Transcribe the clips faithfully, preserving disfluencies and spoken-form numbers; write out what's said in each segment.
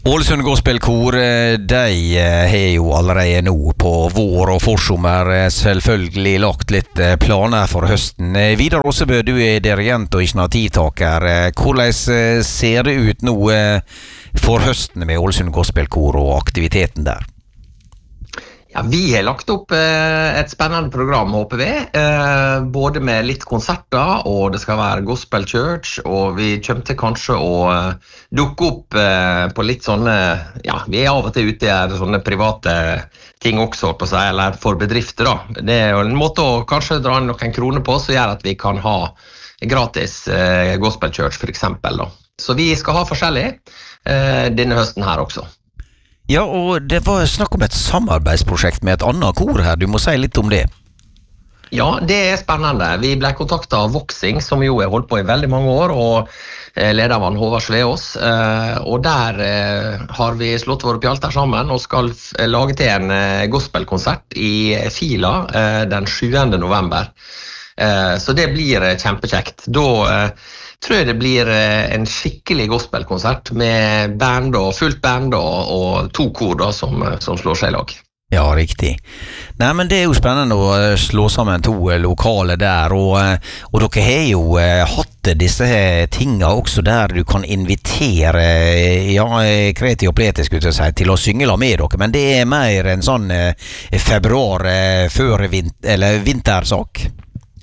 Ålesund Gospelkor, de har jo allerede nå på vår og forsommer selvfølgelig lagt litt planer for høsten. Vidar Åsebø, du er dirigent og initiativtaker. Hvordan ser det ut nå for høsten med Ålesund Gospelkor og aktiviteten der? Ja, vi har lagt opp eh, et spennende program, håper vi, eh, både med litt konserter, og det skal være gospel church, og vi kommer til kanskje å eh, dukke opp eh, på litt sånne, ja, vi er av og til ute i sånne private ting også, på seg, eller for bedrifter da. Det er jo en måte å kanskje dra noen kroner på, som gjør at vi kan ha gratis eh, gospel church for eksempel da. Så vi skal ha forskjellig eh, denne høsten her også. Ja, og det var snakk om et samarbeidsprosjekt med et annet kor her. Du må si litt om det. Ja, det er spennende. Vi ble kontaktet av Voksing, som jo har holdt på i veldig mange år, og leder av Håvard Sveås. Og der har vi slått våre pjalter sammen og skal lage til en gospelkonsert i Fila den sjuende november. Så det blir kjempekjekt. Da tror jeg det blir en skikkelig gospelkonsert med band og fullt band og, og to kor da, som, som slår seg i lag. Ja, riktig. Nei, men det er jo spennende å slå sammen to lokale der, og, og dere har jo hatt disse tingene også der du kan invitere, ja, kreti og pleti skulle jeg si, til å synge la med dere, men det er mer en sånn februar før vinter, eller vintersak.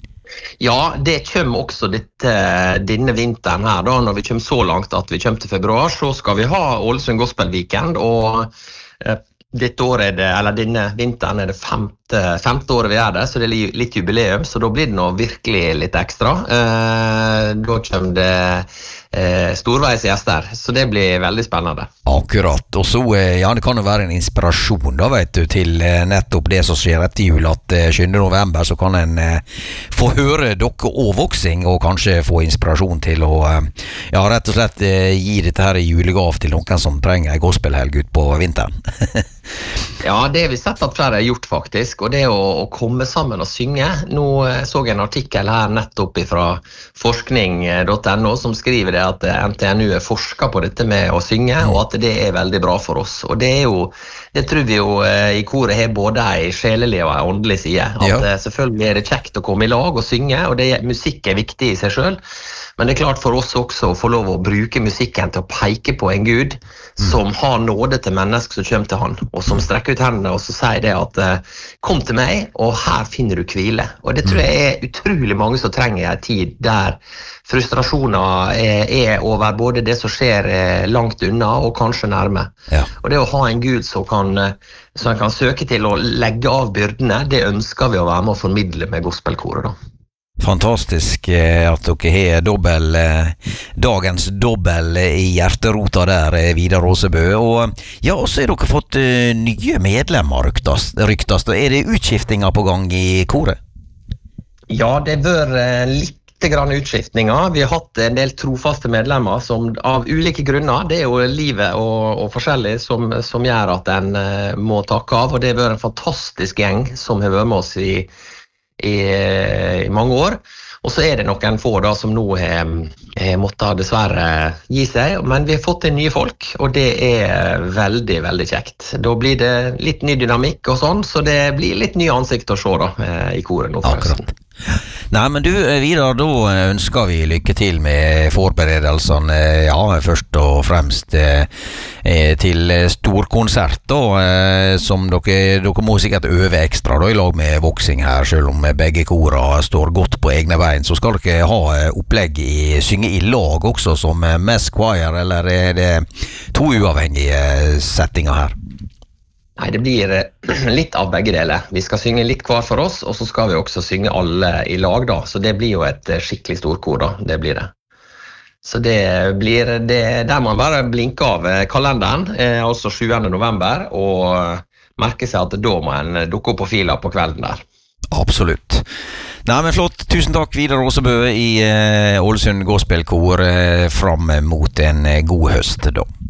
Ja, det kommer også dette, denne vinteren her da, når vi kommer så langt at vi kommer til februar, så skal vi ha Ålesund Gospel Weekend, og eh, dette året er det, eller denne vinteren er det femte, femte året vi er der, så det er litt jubileum, så da blir det nå virkelig litt ekstra. Eh, da kommer det eh, storveisgjester, så det blir veldig spennende. Akkurat, og så, ja, det kan jo være en inspirasjon da, vet du, til nettopp det som skjer etter jul, at sjuende november så kan en eh, få høre dere og Voksing, og kanskje få inspirasjon til å, eh, ja, rett og slett eh, gi dette her i julegav til noen som trenger en gospelhelg ut på vinteren. Ja, det har vi sett at flere har gjort faktisk, og det å, å komme sammen og synge. Nå så jeg en artikkel her nettopp fra forskning punktum no som skriver det at N T N U er forsker på dette med å synge, og at det er veldig bra for oss. Og det er jo, det tror vi jo i koret har både en sjelelig og en åndelig side. At ja. Selvfølgelig er det kjekt å komme i lag og synge, og det, musikk er viktig i seg selv. Men det er klart for oss også å få lov å bruke musikken til å peke på en Gud som har nåde til mennesker som kommer til han, og som strekker ut hendene og så sier det at kom til meg, og her finner du hvile. Og det tror jeg er utrolig mange som trenger i en tid der frustrasjoner er, er over både det som skjer langt unna og kanskje nærme. Ja. Og det å ha en Gud som kan, som kan søke til å legge av byrdene, det ønsker vi å være med å formidle med gospelkoret da. Fantastisk at dere har dobbel, dagens dobbel i hjerterota der, Vidar Åsebø. Og ja, også har dere fått nye medlemmer, ryktas, ryktas. Er det utskiftinger på gang i koret? Ja, det bør litt grann utskiftninger. Vi har hatt en del trofaste medlemmer som av ulike grunner, det er jo livet og, og forskjellig som, som gjør at en må takke av, og det har vært en fantastisk gjeng som har vært med oss i I, i mange år, og så er det noen få da som nå har, har måttet dessverre gi seg, men vi har fått inn nye folk, og det er veldig, veldig kjekt. Da blir det litt ny dynamikk og sånn, så det blir litt nye ansikt å se da, i koret nå for høsten. Nei, men du, Vidar, da ønsker vi lykke til med forberedelsene, ja, først og fremst eh, til storkonsert da, eh, som dere, dere må sikkert øve ekstra da, i lag med Voksing her, selv om begge kora står godt på egne bein, så skal dere ha opplegg i, synge i lag også som Mass Choir, eller er det to uavhengige settinger her? Nei, det blir litt av begge deler. Vi skal synge litt hver for oss, og så skal vi også synge alle i lag da. Så det blir jo et skikkelig storkor da, det blir det. Så det blir, det, der må man bare blinke av kalenderen, eh, altså sjuende november, og merke seg at da må en dukke opp på fila på kvelden der. Absolutt. Nei, men flott. Tusen takk, Vidar Åsebø i eh, Ålesund Gospelkor, eh, fram mot en god høst da.